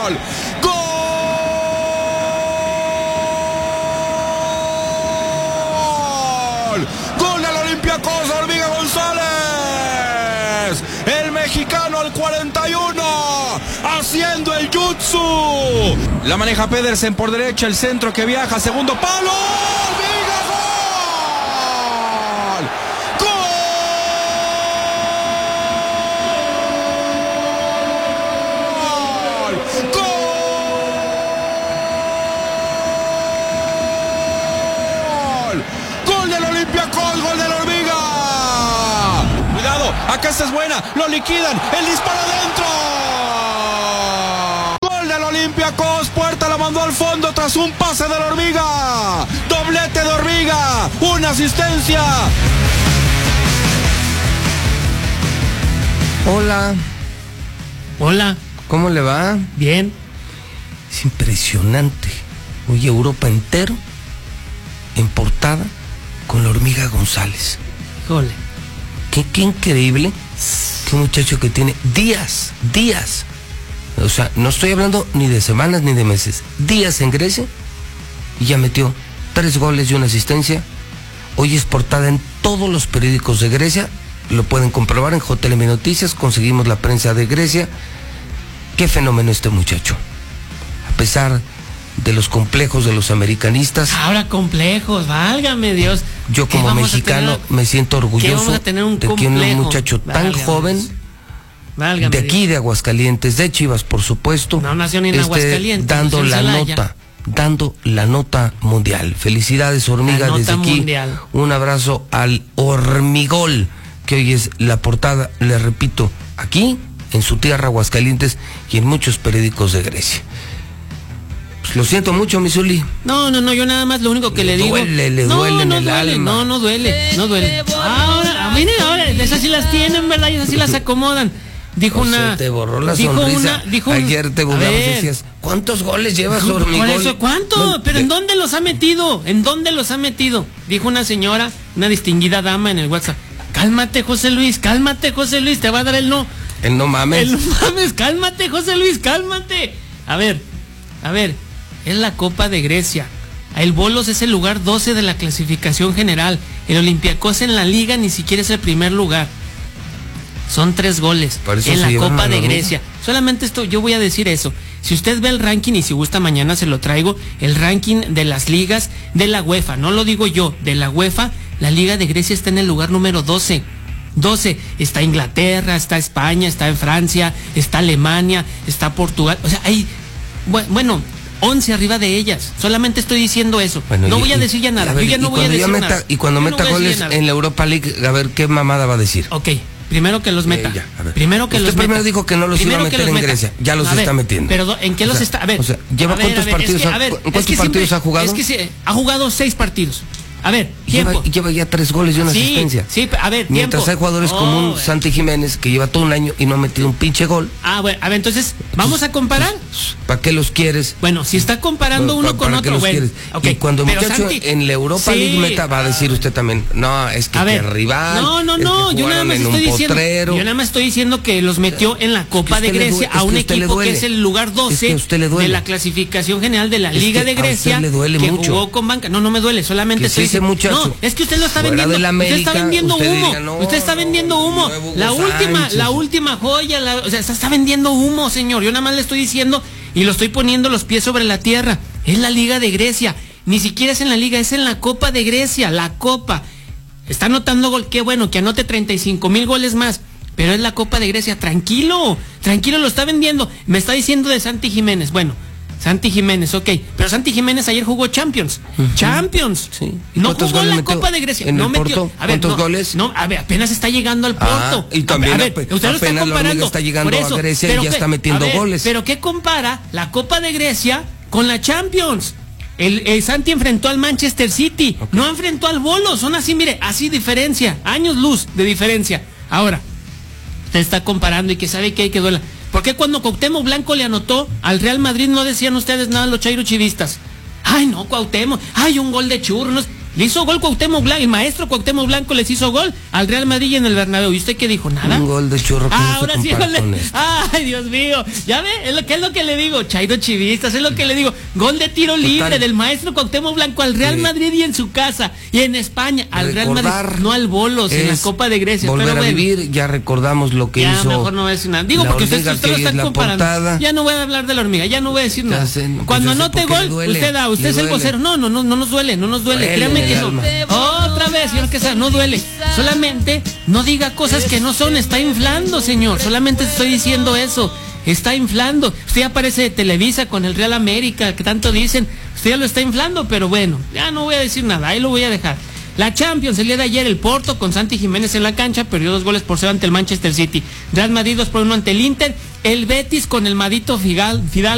¡Gol del Olympiacos, Hormiga González! El mexicano al 41, haciendo el jutsu. La maneja Pedersen por derecha, el centro que viaja, segundo palo. ¡Hormiga, gol! ¡Gol! ¡Gol! ¡Gol del Olympiacos, gol del Hormiga! Cuidado, acá esta es buena, lo liquidan, el disparo dentro. Gol del Olympiacos, Puerta la mandó al fondo tras un pase de la Hormiga. Doblete de Hormiga, una asistencia. Hola. Hola. ¿Cómo le va? Bien. Es impresionante. Hoy Europa entero en portada con la Hormiga González. Híjole. Qué increíble que un muchacho que tiene días, o sea, no estoy hablando ni de semanas ni de meses, días en Grecia y ya metió 3 goles y una asistencia. Hoy es portada en todos los periódicos de Grecia, lo pueden comprobar en JLM Noticias, conseguimos la prensa de Grecia. Qué fenómeno este muchacho. A pesar de los complejos de los americanistas. Ahora complejos, válgame Dios. Yo como mexicano me siento orgulloso de que un muchacho tan joven, de aquí de Aguascalientes, de Chivas por supuesto, no nació ni en Aguascalientes, dando la nota mundial. Felicidades, Hormiga, desde aquí mundial. Un abrazo al Hormigol, que hoy es la portada, le repito, aquí en su tierra Aguascalientes y en muchos periódicos de Grecia. Lo siento mucho, mi Zuli. No, yo nada más lo único que le digo. Le duele en el alma. No duele. Ahora, miren, ahora, esas sí las tienen, ¿verdad? Y esas sí las acomodan. Dijo una. Te borró la sonrisa. Ayer te burlabas y decías, ¿cuántos goles llevas, Hormigol? Por eso, ¿cuánto? ¿Pero en dónde los ha metido? Dijo una señora, una distinguida dama en el WhatsApp. Cálmate, José Luis, te va a dar el no. El no mames. Cálmate, José Luis, cálmate. A ver. Es la Copa de Grecia. El Bolos es el lugar 12 de la clasificación general. El Olympiacos en la liga ni siquiera es el primer lugar. Son 3 goles en la Copa de Grecia. Solamente esto, yo voy a decir eso. Si usted ve el ranking, y si gusta mañana se lo traigo, el ranking de las ligas de la UEFA, no lo digo yo, de la UEFA, la Liga de Grecia está en el lugar número 12. Está Inglaterra, está España, está en Francia, está Alemania, está Portugal. O sea, hay, bueno, 11 arriba de ellas. Solamente estoy diciendo eso. Bueno, no voy a decir ya nada. Yo ya no voy a decir nada. Y cuando meta goles en la Europa League, a ver qué mamada va a decir. Ok, primero que los meta. Usted primero dijo que no los iba a meter en Grecia. Ya los está metiendo. Pero ¿en qué los está? A ver. O sea, ¿lleva cuántos partidos? ¿Cuántos partidos ha jugado? Es que ha jugado 6 partidos. A ver, tiempo. Lleva ya 3 goles y una asistencia. Sí, a ver, mientras tiempo. Hay jugadores como un Santi Jiménez que lleva todo un año y no ha metido un pinche gol. Bueno, a ver, entonces, ¿vamos a comparar? ¿Para qué los quieres? Bueno, si está comparando uno con otro, bueno. Okay, y cuando el muchacho en la Europa League meta, va a decir usted también, no, es que qué rival. No, yo nada más estoy diciendo. Yo nada más estoy diciendo que los metió en la Copa de Grecia a un equipo que es el lugar 12 de la clasificación general de la Liga de Grecia, que jugó con banca. No me duele, solamente estoy diciendo. No, es que usted lo está vendiendo. Usted está vendiendo humo. Usted está vendiendo humo. La última joya, o sea, está vendiendo humo, señor. Yo nada más le estoy diciendo y lo estoy poniendo los pies sobre la tierra. Es la Liga de Grecia. Ni siquiera es en la Liga, es en la Copa de Grecia. La Copa. Está anotando gol. Qué bueno, que anote 35,000 goles más. Pero es la Copa de Grecia. Tranquilo, lo está vendiendo. Me está diciendo de Santi Jiménez. Bueno, Santi Jiménez, ok. Pero Santi Jiménez ayer jugó Champions. Champions. Sí. No jugó la Copa de Grecia. No metió. ¿Cuántos goles? No, a ver, apenas está llegando al Porto. Y también usted lo está comparando. Está llegando a Grecia y ya está metiendo goles. Pero ¿qué compara la Copa de Grecia con la Champions? El Santi enfrentó al Manchester City. Okay. No enfrentó al Bolo. Son así, mire, así diferencia. Años luz de diferencia. Ahora, usted está comparando y que sabe que hay que duela. ¿Por qué cuando Cuauhtémoc Blanco le anotó al Real Madrid no decían ustedes nada los chairochivistas? Ay, no, Cuauhtémoc, ay, un gol de churros. Le hizo gol Cuauhtémoc Blanco, el maestro Cuauhtémoc Blanco les hizo gol al Real Madrid en el Bernabéu. ¿Y usted qué dijo? ¿Nada? Un gol de churro. Ahora sí, gol de... Ay, Dios mío. ¿Ya ve? Es lo que le digo, Chairo Chivistas, es lo que le digo. Gol de tiro libre del maestro Cuauhtémoc Blanco al Real Madrid y en su casa. Y en España, al Real Madrid, no al Bolos, en la Copa de Grecia. Volver a vivir, ya recordamos lo que hizo. Ya mejor no voy a decir nada. Digo, porque usted lo está comparando. Portada. Ya no voy a hablar de la hormiga, ya no voy a decir nada. Cuando anote gol, usted es el vocero. No nos duele. Créame que no. Otra vez, señor Quesada, no duele. Solamente no diga cosas que no son. Está inflando, señor. Solamente estoy diciendo eso. Está inflando. Usted aparece de Televisa con el Real América, que tanto dicen. Usted ya lo está inflando, pero bueno, ya no voy a decir nada. Ahí lo voy a dejar. La Champions, el día de ayer el Porto con Santi Jiménez en la cancha perdió 2-0 ante el Manchester City. Real Madrid 2-1 ante el Inter. El Betis con el Madito Fidalgo